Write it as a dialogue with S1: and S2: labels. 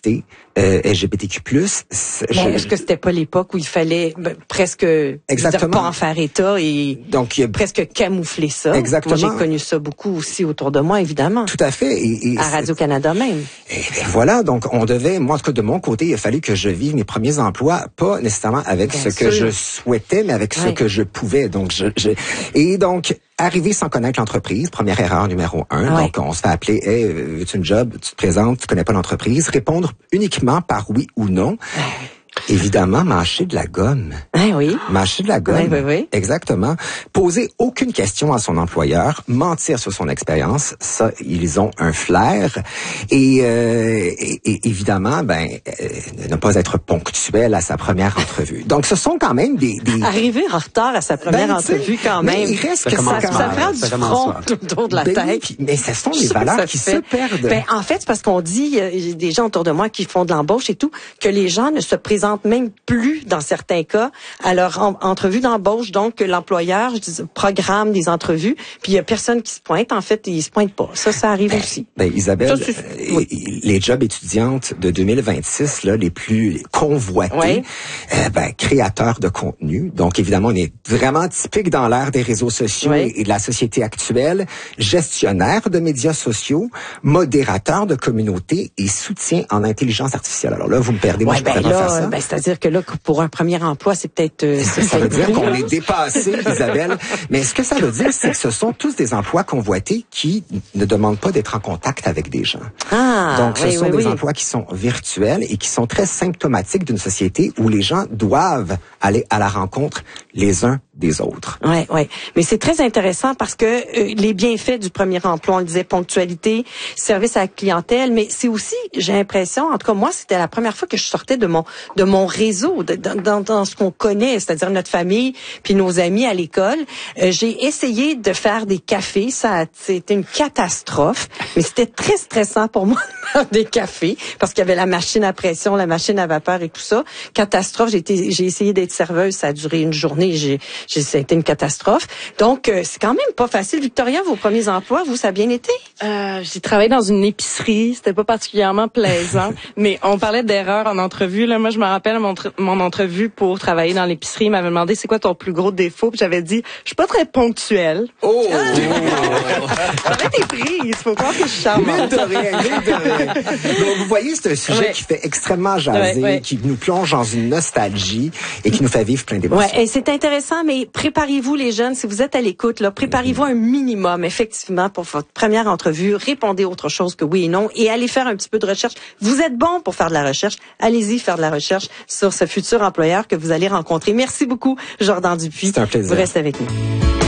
S1: diversité, LGBTQ+.
S2: Est-ce que c'était pas l'époque où il fallait presque pas en faire état et donc presque camoufler ça?
S1: Exactement.
S2: Moi, j'ai connu ça beaucoup aussi autour de moi, évidemment.
S1: Tout à fait.
S2: À Radio-Canada même.
S1: Et voilà, donc on devait, moi en tout cas de mon côté, il a fallu que je vive mes premiers emplois, pas nécessairement avec
S2: Bien
S1: ce
S2: sûr.
S1: que je souhaitais, mais avec ce que je pouvais. Donc et donc arriver sans connaître l'entreprise, première erreur numéro 1.
S2: Ouais.
S1: Donc on se fait appeler, hey, veux-tu une job, tu te présentes, tu connais pas l'entreprise, répondre uniquement par oui ou non. Évidemment, mâcher de la gomme.
S2: Oui.
S1: Mâcher de la gomme.
S2: Oui.
S1: Exactement. Poser aucune question à son employeur, mentir sur son expérience, ça, ils ont un flair. Et évidemment, ne pas être ponctuel à sa première entrevue. Donc, ce sont quand même des...
S2: Arriver en retard à sa première entrevue quand même.
S1: Mais il reste que
S2: ça prend du front autour de la tête.
S1: Mais ce sont les valeurs qui se perdent.
S2: En fait, c'est parce qu'on dit, j'ai des gens autour de moi qui font de l'embauche et tout, que les gens ne se présentent même plus, dans certains cas, à leur entrevue d'embauche. Donc, l'employeur programme des entrevues, puis il y a personne qui se pointe. En fait, il se pointe pas. Ça arrive aussi.
S1: Isabelle, les jobs étudiantes de 2026, là, les plus convoités, créateurs de contenu. Donc, évidemment, on est vraiment typique dans l'ère des réseaux sociaux et de la société actuelle. Gestionnaire de médias sociaux, modérateur de communauté et soutien en intelligence artificielle. Alors là, vous me perdez, moi, je pourrais pas faire ça.
S2: C'est-à-dire que là, pour un premier emploi, c'est peut-être...
S1: ça veut dire qu'on est dépassé, Isabelle. Mais ce que ça veut dire, c'est que ce sont tous des emplois convoités qui ne demandent pas d'être en contact avec des gens. Donc, ce sont des emplois qui sont virtuels et qui sont très symptomatiques d'une société où les gens doivent aller à la rencontre les uns des autres.
S2: Oui. Mais c'est très intéressant parce que les bienfaits du premier emploi, on le disait, ponctualité, service à la clientèle, mais c'est aussi, j'ai l'impression, en tout cas moi, c'était la première fois que je sortais de mon réseau, dans ce qu'on connaît, c'est-à-dire notre famille puis nos amis à l'école. J'ai essayé de faire des cafés, c'était une catastrophe, mais c'était très stressant pour moi de faire des cafés parce qu'il y avait la machine à pression, la machine à vapeur et tout ça. Catastrophe, j'ai essayé d'être serveuse, ça a duré une journée, ça a été une catastrophe. Donc, c'est quand même pas facile. Victoria, vos premiers emplois, vous, ça a bien été?
S3: J'ai travaillé dans une épicerie. C'était pas particulièrement plaisant. Mais on parlait d'erreurs en entrevue. Là, moi, je me rappelle mon entrevue pour travailler dans l'épicerie. Il m'avait demandé c'est quoi ton plus gros défaut. Puis j'avais dit, je suis pas très ponctuelle. J'avais été prise. Faut croire que je suis charmante.
S1: Mille de rien. Donc, vous voyez, c'est un sujet qui fait extrêmement jaser, qui nous plonge dans une nostalgie et qui nous fait vivre plein d'émotions.
S2: Et c'est intéressant, mais préparez-vous les jeunes, si vous êtes à l'écoute, là, préparez-vous un minimum, effectivement, pour votre première entrevue. Répondez autre chose que oui et non et allez faire un petit peu de recherche. Vous êtes bon pour faire de la recherche. Allez-y faire de la recherche sur ce futur employeur que vous allez rencontrer. Merci beaucoup, Jordan Dupuis.
S1: C'est un plaisir.
S2: Vous restez avec nous.